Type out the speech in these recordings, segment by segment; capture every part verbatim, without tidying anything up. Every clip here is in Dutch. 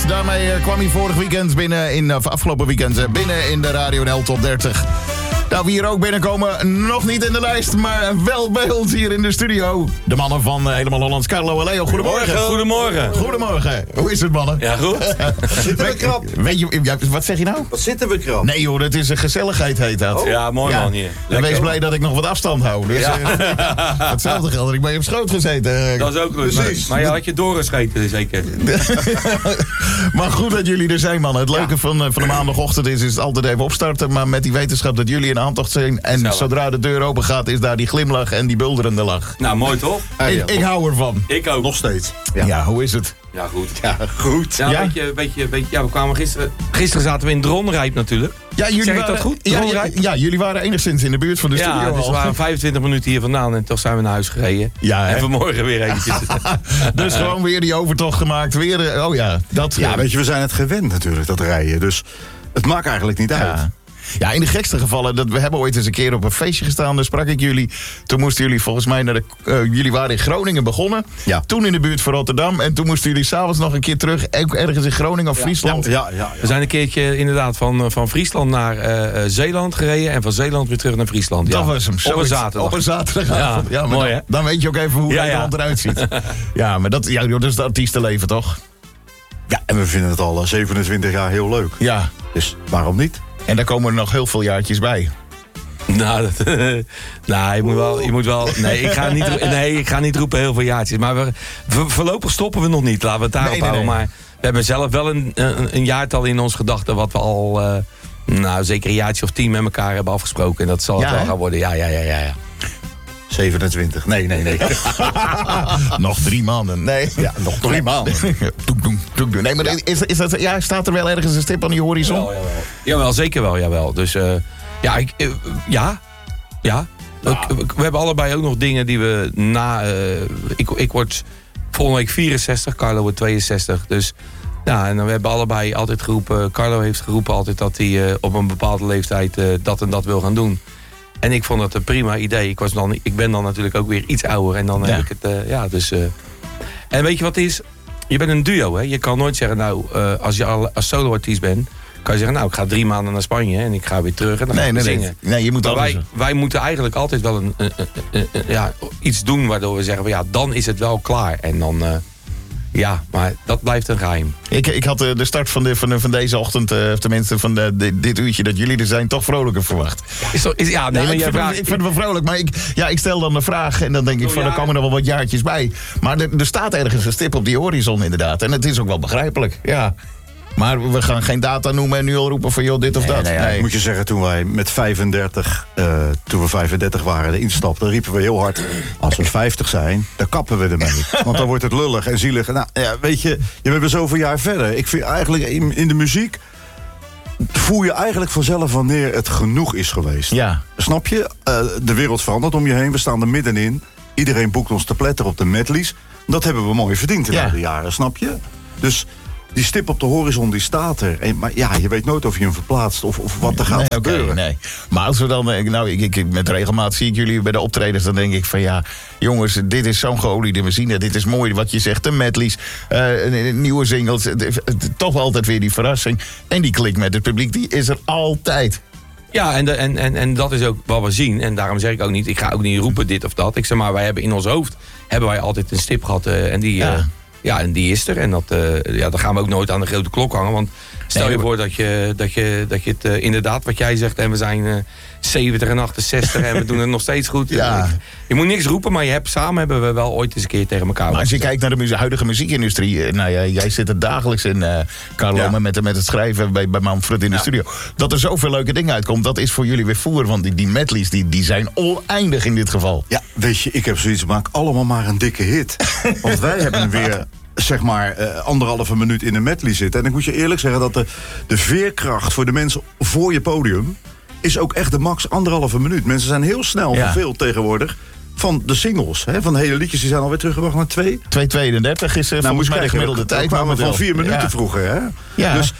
Daarmee kwam hij vorig weekend binnen, in, of afgelopen weekend binnen in de Radio N L Top dertig. Nou, wie hier ook binnenkomen, nog niet in de lijst, maar wel bij ons hier in de studio. De mannen van uh, Helemaal Hollands, Carlo en Leo. Goedemorgen. Goedemorgen. Goedemororgen. Hoe is het, mannen? Ja, goed. Wat zitten we krap? Weet je, ja, wat zeg je nou? Wat zitten we krap? Nee joh, dat is een gezelligheid heet dat. Oh. Ja, mooi ja. man hier. En wees blij dat ik nog wat afstand hou. Dus, Ja. uh, hetzelfde geldt, ik ben je op schoot gezeten. Dat is ook goed. Maar, maar je had je doorgescheten zeker. Maar goed dat jullie er zijn, mannen. Het leuke ja. van, van de maandagochtend is, is het altijd even opstarten. Maar met die wetenschap dat jullie in de aantocht zijn. En Zellig. Zodra de deur open gaat, is daar die glimlach en die bulderende lach. Nou, mooi toch? Ah, ja. ik, ik hou ervan. Ik ook. Nog steeds. Ja, ja hoe is het? Ja, goed. Ja, goed. Ja, ja? Beetje, beetje, beetje, ja, we kwamen gisteren... Gisteren zaten we in Dronrijp natuurlijk. Ja, jullie zeg ik waren, dat goed? Ja, ja, ja, jullie waren enigszins in de buurt van de studio. Ja, dus we waren vijfentwintig minuten hier vandaan en toch zijn we naar huis gereden. Ja, en vanmorgen weer eventjes. Dus gewoon weer die overtocht gemaakt. Weer, oh ja, dat... Ja, weet je, we zijn het gewend natuurlijk, dat rijden. Dus het maakt eigenlijk niet uit. Ja. Ja, in de gekste gevallen, dat, we hebben ooit eens een keer op een feestje gestaan, daar sprak ik jullie. Toen moesten jullie volgens mij naar de... Uh, jullie waren in Groningen begonnen. Ja. Toen in de buurt van Rotterdam. En toen moesten jullie s'avonds nog een keer terug, ergens in Groningen of ja. Friesland. Ja, ja, ja, ja. We zijn een keertje inderdaad van, van Friesland naar uh, Zeeland gereden. En van Zeeland weer terug naar Friesland. Ja. Dat was hem. Op een zaterdag. Op een zaterdagavond. Ja, ja, maar mooi dan, hè? Dan weet je ook even hoe ja, Nederland ja. eruit ziet. Ja, maar dat, ja, dat is het artiestenleven toch? Ja, en we vinden het al zevenentwintig jaar heel leuk. Ja. Dus waarom niet? En daar komen er nog heel veel jaartjes bij. Nou, dat, nou je, moet wel, je moet wel... Nee ik, ga niet, nee, ik ga niet roepen heel veel jaartjes. Maar we, voorlopig stoppen we nog niet. Laten we het daarop nee, nee, houden. Nee. Maar we hebben zelf wel een, een, een jaartal in ons gedachten... wat we al, uh, nou, zeker een jaartje of tien met elkaar hebben afgesproken. En dat zal het ja, wel gaan worden. Ja, ja, ja, ja, ja. zevenentwintig. Nee, nee, nee. Nog drie maanden. Nee. Ja, nog drie maanden. Toek doen, toek doen. Nee, maar ja. Is, is dat, ja, staat er wel ergens een stip aan die horizon? Jawel, jawel. Jawel zeker wel, jawel. Dus uh, ja, ik, uh, ja, ja. Nou. We, we hebben allebei ook nog dingen die we na... Uh, ik, ik word volgende week vierenzestig, Carlo wordt tweeënzestig. Dus ja, en we hebben allebei altijd geroepen... Carlo heeft geroepen altijd dat hij uh, op een bepaalde leeftijd uh, dat en dat wil gaan doen. En ik vond dat een prima idee. Ik, was dan, ik ben dan natuurlijk ook weer iets ouder. En dan ja. heb ik het, uh, ja, dus... Uh... En weet je wat het is? Je bent een duo, hè. Je kan nooit zeggen, nou, uh, als je al, als solo-artiest bent... kan je zeggen, nou, ik ga drie maanden naar Spanje... en ik ga weer terug en dan nee, ga ik nee, zingen. Nee, nee, je moet maar wij, wij moeten eigenlijk altijd wel een, een, een, een, ja, iets doen... waardoor we zeggen, ja, dan is het wel klaar. En dan... Uh, Ja, maar dat blijft een geheim. Ik, ik had de start van, de, van, de, van deze ochtend, uh, tenminste van de, de, dit uurtje dat jullie er zijn, toch vrolijker verwacht. Is toch, is, ja, nee, ja, maar ik, jij vind, vraagt, ik vind het wel vrolijk, maar ik, ja, ik stel dan de vraag en dan denk ik oh, van, ja. er komen er wel wat jaartjes bij. Maar er, er staat ergens een stip op die horizon inderdaad. En het is ook wel begrijpelijk, ja. Maar we gaan geen data noemen en nu al roepen van joh, dit of nee, dat. Nee, nee. Nee. Moet je zeggen, toen wij met vijfendertig, uh, toen we vijfendertig waren, de instapten, riepen we heel hard... als we vijftig zijn, dan kappen we ermee. Want dan wordt het lullig en zielig. Nou, ja, weet je, je bent zoveel jaar verder. Ik vind eigenlijk in, in de muziek... voel je eigenlijk vanzelf wanneer het genoeg is geweest. Ja. Snap je? Uh, de wereld verandert om je heen, we staan er middenin. Iedereen boekt ons te pletter op de medleys. Dat hebben we mooi verdiend in ja. de jaren, snap je? Dus... die stip op de horizon, die staat er. En, maar ja, je weet nooit of je hem verplaatst of, of wat er gaat nee, gebeuren. Okay, nee. Maar als we dan... Nou, ik, ik, met regelmaat zie ik jullie bij de optredens... dan denk ik van ja, jongens, dit is zo'n geoliede machine. Dit is mooi wat je zegt, de medleys, uh, nieuwe singles. Toch altijd weer die verrassing. En die klik met het publiek, die is er altijd. Ja, en, de, en, en, en dat is ook wat we zien. En daarom zeg ik ook niet, ik ga ook niet roepen dit of dat. Ik zeg maar, wij hebben in ons hoofd... hebben wij altijd een stip gehad uh, en die... Ja. Uh, Ja, en die is er. En dat, uh, ja, dan gaan we ook nooit aan de grote klok hangen. Want stel nee, je voor dat je, dat je, dat je het uh, inderdaad, wat jij zegt... en we zijn uh, zeventig en achtenzestig en we doen het nog steeds goed. Ja. Je moet niks roepen, maar je hebt, samen hebben we wel ooit eens een keer tegen elkaar. Maar als je kijkt naar de muzie- huidige muziekindustrie... nou ja, jij zit er dagelijks in, uh, Carlo, ja. met, met het schrijven bij, bij Manfred in de ja. studio. Dat er zoveel leuke dingen uitkomt, dat is voor jullie weer voer. Want die, die medleys, die, die zijn oneindig in dit geval. Ja, weet je, ik heb zoiets, maak allemaal maar een dikke hit. Want wij hebben weer... zeg maar uh, anderhalve minuut in een medley zitten. En ik moet je eerlijk zeggen dat de, de veerkracht voor de mensen voor je podium... is ook echt de max anderhalve minuut. Mensen zijn heel snel ja. verveeld tegenwoordig van de singles. Hè, van de hele liedjes, die zijn alweer teruggebracht naar twee. twee tweeëndertig is uh, nou, volgens mij de gemiddelde tijd. We kwamen van vier minuten ja. vroeger. Hè? Ja. Dus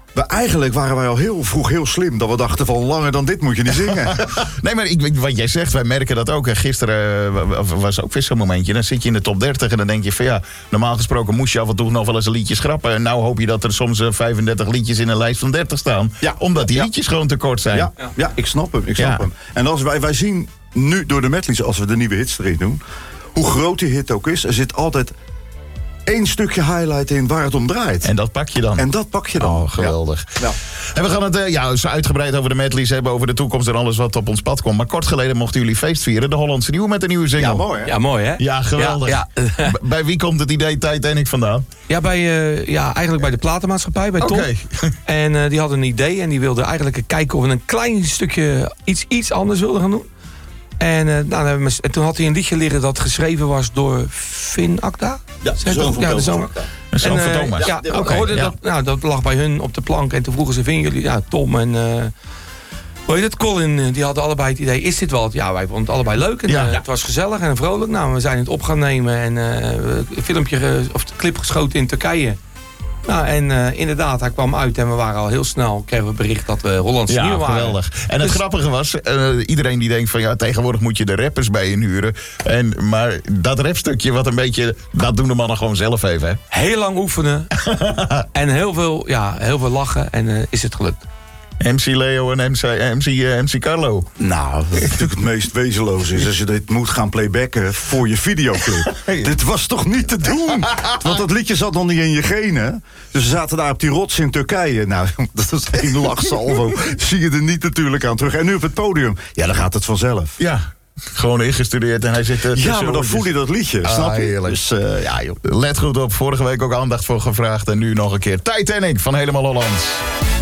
we, eigenlijk waren wij al heel vroeg heel slim. Dat we dachten van langer dan dit moet je niet zingen. Nee, maar ik, wat jij zegt, wij merken dat ook. En gisteren uh, was ook weer zo'n momentje. Dan zit je in de top dertig en dan denk je van ja, normaal gesproken moest je af en toe nog wel eens een liedje schrappen. En nou hoop je dat er soms uh, vijfendertig liedjes in een lijst van dertig staan. Ja. Omdat die Ja. liedjes gewoon te kort zijn. Ja, ja. ja ik snap hem. Ik snap Ja. hem. En als wij, wij zien nu door de medleys, als we de nieuwe hits erin doen, hoe groot die hit ook is, er zit altijd één stukje highlight in waar het om draait. En dat pak je dan. En dat pak je dan. Oh, geweldig. Ja. Ja. En we gaan het uh, ja, zo uitgebreid over de medleys hebben, over de toekomst en alles wat op ons pad komt. Maar kort geleden mochten jullie feest vieren, de Hollandse Nieuwe met een nieuwe single. Ja, mooi hè? Ja, mooi hè? Ja, geweldig. Ja, ja. B- bij wie komt het idee Titanic vandaan? Ja, bij, uh, ja, eigenlijk bij de platenmaatschappij, bij Tom. Oké. En uh, die hadden een idee en die wilden eigenlijk kijken of we een klein stukje iets, iets anders wilden gaan doen. En, uh, nou, dan hebben we, en toen had hij een liedje liggen dat geschreven was door Finn Akda. Ja, Zeg ik zoon dat? van Ja, de Thomas zoon. Akda. Een zoon En, van uh, Thomas. Ja, Ja, ik oké, hoorde ja. dat, nou, dat lag bij hun op de plank. En toen vroegen ze, vinden jullie, ja, Tom en... Uh, hoe heet het, Colin, uh, die hadden allebei het idee, is dit wel? Ja, wij vonden het allebei leuk. En, Ja. uh, het was gezellig en vrolijk. Nou, we zijn het op gaan nemen en uh, een filmpje, ge- of de clip geschoten in Turkije. Nou, en uh, inderdaad, hij kwam uit en we waren al heel snel, kregen we bericht dat we Hollandse Ja, Nieuwe waren. geweldig. En het Dus- grappige was, uh, iedereen die denkt van ja, tegenwoordig moet je de rappers bij inhuren. En, maar dat rapstukje wat een beetje, dat doen de mannen gewoon zelf even. Hè? Heel lang oefenen en heel veel, ja, heel veel lachen en uh, is het gelukt. M C Leo en M C, M C, uh, M C Carlo. Nou, wat natuurlijk het meest wezenloos is als je dit moet gaan playbacken voor je videoclip. Dit was toch niet te doen? Want dat liedje zat nog niet in je genen. Dus we zaten daar op die rots in Turkije. Nou, dat is één lachsalvo. Zie je er niet natuurlijk aan terug. En nu op het podium. Ja, dan gaat het vanzelf. Ja, gewoon ingestudeerd en hij zit uh, Ja, maar dan voel je dat liedje, Ah, snap je? heerlijk. Dus uh, ja, joh. Let goed op, vorige week ook aandacht voor gevraagd. En nu nog een keer Titanic van Helemaal Hollands.